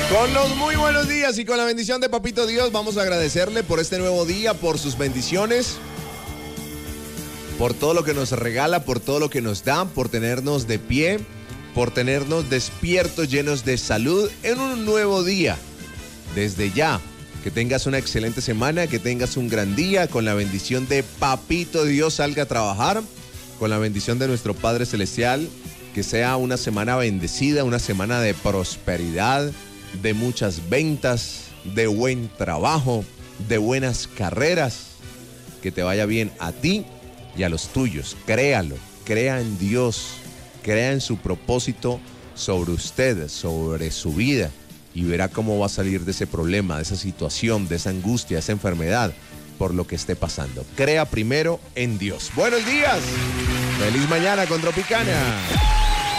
Con los muy buenos días y con la bendición de Papito Dios, vamos a agradecerle por este nuevo día, por sus bendiciones, por todo lo que nos regala, por todo lo que nos da, por tenernos de pie, por tenernos despiertos, llenos de salud en un nuevo día. Desde ya, que tengas una excelente semana, que tengas un gran día, con la bendición de Papito Dios salga a trabajar, con la bendición de nuestro Padre Celestial, que sea una semana bendecida, una semana de prosperidad, de muchas ventas, de buen trabajo, de buenas carreras, que te vaya bien a ti y a los tuyos. Créalo, crea en Dios, crea en su propósito sobre usted, sobre su vida, y verá cómo va a salir de ese problema, de esa situación, de esa angustia, de esa enfermedad, por lo que esté pasando. Crea primero en Dios. Buenos días, feliz mañana con Tropicana.